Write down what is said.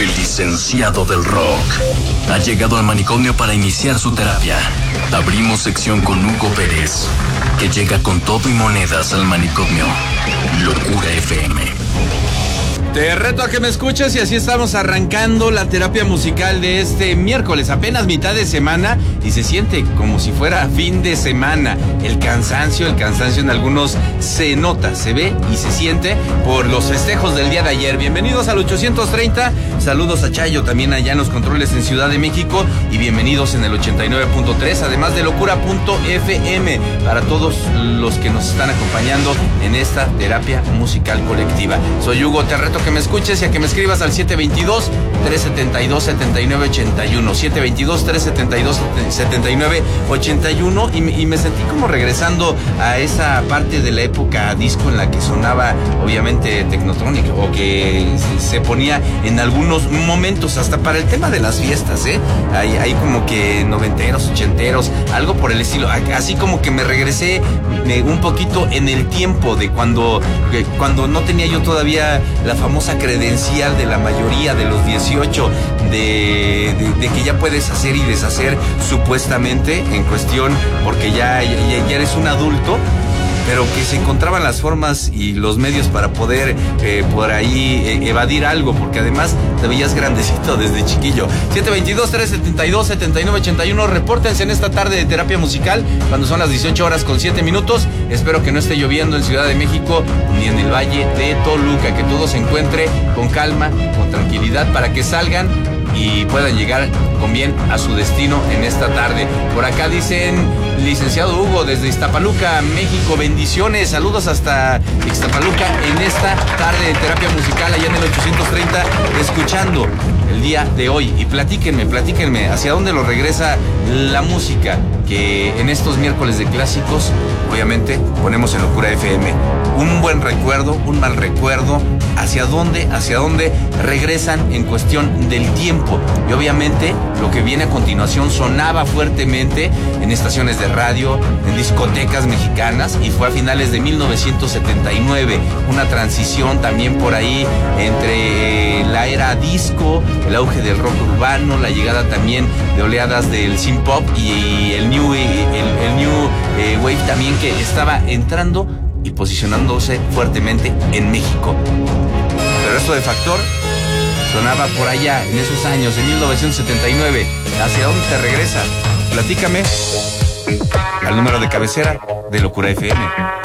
El licenciado del rock ha llegado al manicomio para iniciar su terapia. Abrimos sección con Hugo Pérez, que llega con todo y monedas al manicomio. Locura FM. Te reto a que me escuches y así estamos arrancando la terapia musical de este miércoles, apenas mitad de semana, y se siente como si fuera fin de semana. El cansancio en algunos se nota, se ve y se siente por los festejos del día de ayer. Bienvenidos al 830, saludos a Chayo también allá en los controles en Ciudad de México y bienvenidos en el 89.3, además de locura.fm para todos los que nos están acompañando en esta terapia musical colectiva. Soy Hugo, te reto que me escuches y a que me escribas al 722-372-7981, 722-372-7981, y me sentí como regresando a esa parte de la época disco en la que sonaba obviamente Technotronic, o que se ponía en algunos momentos hasta para el tema de las fiestas, hay como que noventeros, ochenteros, algo por el estilo, así como que me regresé un poquito en el tiempo de cuando no tenía yo todavía la famosa credencial de la mayoría de los 18 de que ya puedes hacer y deshacer supuestamente en cuestión, porque ya eres un adulto, pero que se encontraban las formas y los medios para poder por ahí evadir algo, porque además te veías grandecito desde chiquillo. 722-372-7981, repórtense en esta tarde de terapia musical cuando son las 18:07. Espero que no esté lloviendo en Ciudad de México ni en el Valle de Toluca, que todo se encuentre con calma, con tranquilidad, para que salgan y puedan llegar con bien a su destino en esta tarde. Por acá dicen, licenciado Hugo, desde Iztapaluca, México, bendiciones, saludos hasta Iztapaluca en esta tarde de terapia musical allá en el 830, escuchando el día de hoy. Y platíquenme, ¿hacia dónde lo regresa la música que en estos miércoles de clásicos, obviamente, ponemos en Locura FM? Un buen recuerdo, un mal recuerdo, ¿hacia dónde regresan en cuestión del tiempo? Y obviamente lo que viene a continuación sonaba fuertemente en estaciones de radio, en discotecas mexicanas, y fue a finales de 1979, una transición también por ahí entre la era disco, el auge del rock urbano, la llegada también de oleadas del synth pop y el new wave también, que estaba entrando y posicionándose fuertemente en México. Pero esto de Factor sonaba por allá en esos años, en 1979. ¿Hacia dónde te regresa? Platícame al número de cabecera de Locura FM.